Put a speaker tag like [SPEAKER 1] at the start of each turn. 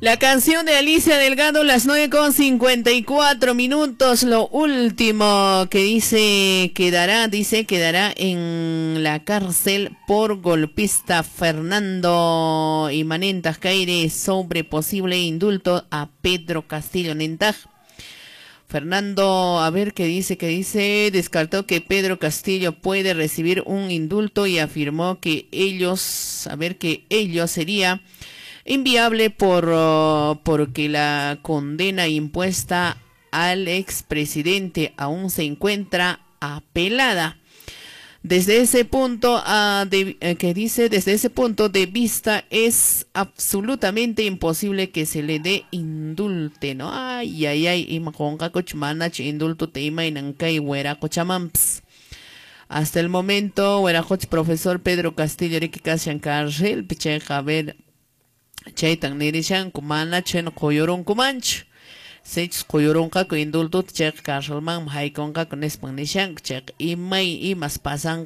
[SPEAKER 1] La canción de Alicia Delgado, las 9:54. Lo último que quedará en la cárcel por golpista Fernando Imanentaj Caire sobre posible indulto a Pedro Castillo Nentaj. Fernando, a ver qué dice, descartó que Pedro Castillo puede recibir un indulto y afirmó que ello sería inviable porque la condena impuesta al expresidente aún se encuentra apelada. Desde ese punto desde ese punto de vista es absolutamente imposible que se le dé indulte, ¿no? Ay, imajonka cochmana indulto te ima inankay huera cochamamps. Hasta el momento, huerajoch profesor Pedro Castillo Riquicas Shankarrel, piche Javier Chaitan Nirishan, Kumana, Chen Koyoron Kumanch. Sech Koyoronka ko indulto check Carlman Haikonka con Espanishan check y may y más pasan